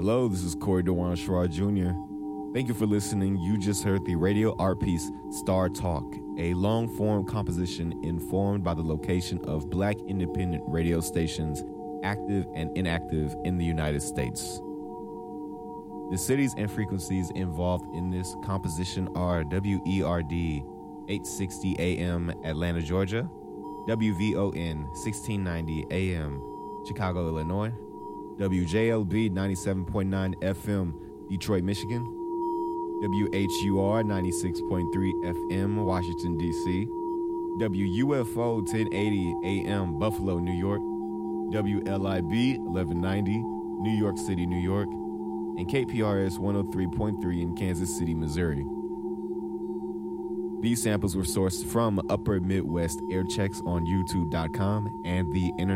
Hello, this is Corey DeWan Schraub Jr. Thank you for listening. You just heard the radio art piece Star Talk, a long-form composition informed by the location of black independent radio stations, active and inactive in the United States. The cities and frequencies involved in this composition are WERD 860 AM Atlanta, Georgia, WVON 1690 AM Chicago, Illinois, WJLB 97.9 FM Detroit, Michigan, WHUR 96.3 FM Washington, D.C., WUFO 1080 AM Buffalo, New York, WLIB 1190 New York City, New York, and KPRS 103.3 in Kansas City, Missouri. These samples were sourced from Upper Midwest Air Checks on YouTube.com and the Internet